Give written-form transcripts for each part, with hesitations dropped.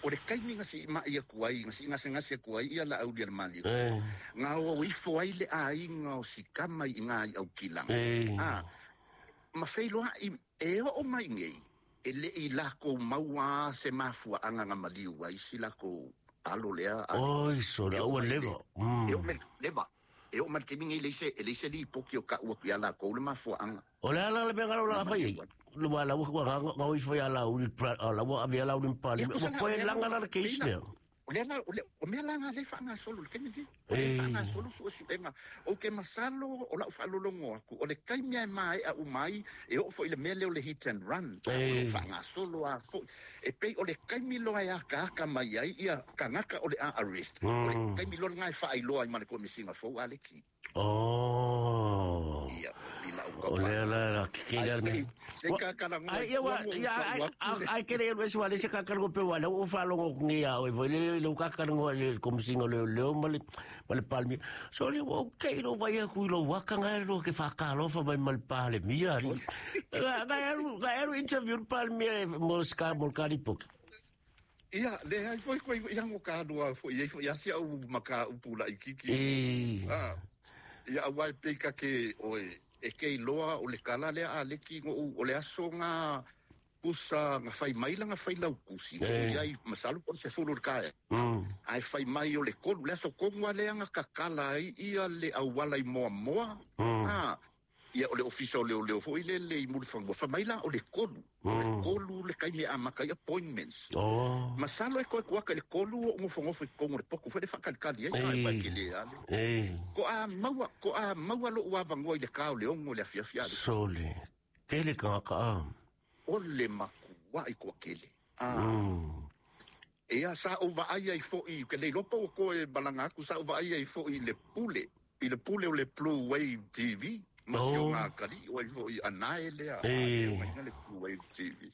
o le kaimi ngasi ma ia kuai ngasi kuai ia la au dia mali nga o i foi le ai nga o sikama i nga au kilang ma feilo e o mai ngai ele i la ko maua se mafua anga nga mali wa i sila ko alo lea oi so la o leva e o man ke mingi le se li pokio ka o ki ala ko le mafua anga o le ala le benga la fai lo wala wo nga oi foi ala o la wo avia la un pali mo ko langa la ke isne o me langa le fanga solo ke mi o le fanga solo so si venga o ke masalo o la falo longo o le kai mai a umai e o foi le mele o le hit and run o fanga solo a fo e pe o le kai mi lo ia ka mai ia kangaka o le arrest o le kai mi lo ngai fa ai lo ai mane ko mi singa fo ale ki ia la kikela me ai kere o se wale se ka kalgo pe wala o fa longo ngia o vole lo ka kalgo le komisingo le male palmi so le o ke no vai ku lo wakanga lo ke fa ka lo fa mal pale mia ga eru interview palmi mosca molcani pok ia le ai foi ko ia ngo ka do foi ia se o maka upula ikiki ia wai pe ka ke oi e kei loa o le kala le a le ki o le aso nga pusa nga fai mai nga fai lau kusi ai masalo por se fulu kae ai fai mai o le kolu le aso kongwa le nga kakala ia le awala i moa ia o le official le foi le imul fango fa mai la o le kolu le kai me amaka appointments masalo e ko ka le kolu o mo fango foi kongo le poko foi de fakalkali ai pa ke le ko a maua lo wa vango i le ka le ongo le afia sole kele ka o le makua i ko kele e sa o va ai foi ke le lopo ko e balanga ku sa o va ai foi le pule o le Blue Wave TV Masio nga kali o i anae lea le Blue Wave TV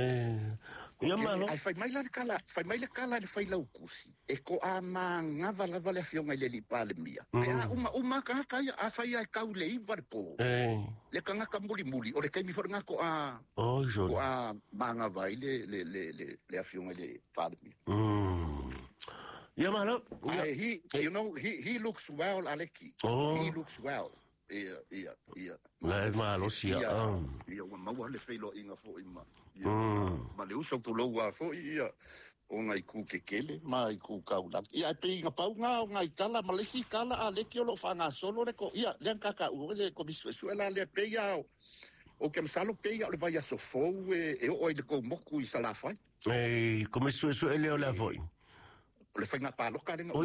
ai fai mai le kala le fai lau kusi e ko a ngava lava le fionga le li pale mia e a uma ka a fai ai kau le iwa le po le kanga ka muli o le kai mi fornga ko a manga vai le fionga le pale mia yeah malo he looks well Aleki he looks well ia la malo sia ia ma le felo inga fo ima ma le uso to lo wa fo ia o ngai ku kekele mai ku kaula ia pe inga pau ngai kala ma le hi kala Aleki o lo fanga solo le ko ia le kaka u le ko bisuela le pe ia o ke msalo pe ia le vai a sofo e o le ko moku i sala fai come su ele o la foi le fai nga palo ka renga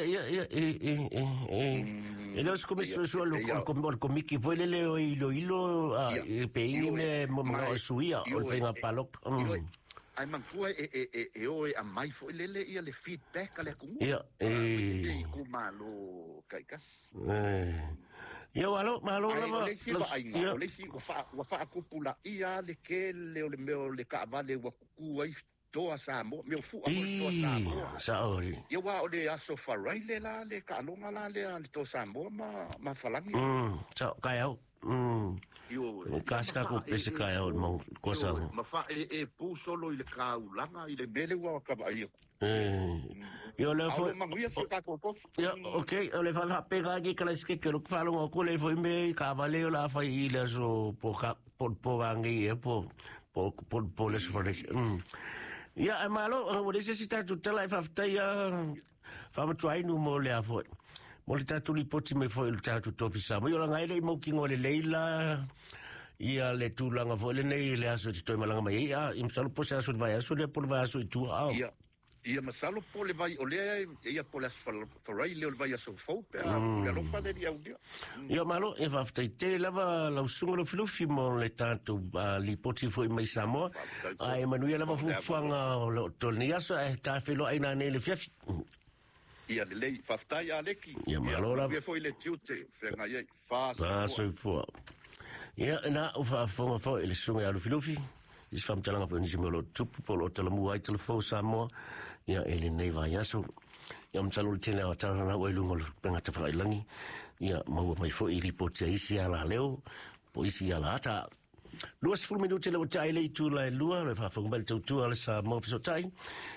e los come su con Mickey foi le ilo pe ine mo suia o fai nga palo ai mankua e o a mai foi lele ia le feedback ale ku ku malo kai kas malo le si wa fa kupula ia le ke le meo le ka vale wa ku ai toa sa mo me fu a toa sa mo sa ori ia wa o le aso farai le la le ka longa la le to sa mo ma falangi sa kai au io casca con pese kai au mo cosa ma fa e pu solo il ka ulanga ile bele wa ka ba io io le fo io ok le fa pega aquí que les que lo fa lo ko le fo me ka vale la fa ile so por angi por les for ya malo o necessita tutta la fa fa try no mo le afo mo le tatu li poti me foi il tatu to fisa mo yo la ngai le mo kingo le leila ia le tulanga vo le nei le aso to malanga mai ia im salo po sa so vai aso le por vai aso tu ia masalo po le vai o le ia po le farai le vai aso fo pe le lo fa de dia ia malo e va te lava la sungolo flufi mo le tatu li poti foi mai samo ai manuela va fu fanga lo tolnia so e ta filo ai na ne le fiafi ia le lei faftai Aleki ia malora ia foi le tiute fenga ia fa so fo ia na o fa fo ele sunga alu filofi is fam talanga fo ni simolo tupu polo talamu ai telefo samo ia ele nei vai aso ia mtalo le tele atana na o lungo penga te fai langi ia mau mai fo i ripoti isi ala leo po isi ala ata Luas 10 minuti le tai le tu la lua le fa fo bel tu ala sa mo so tai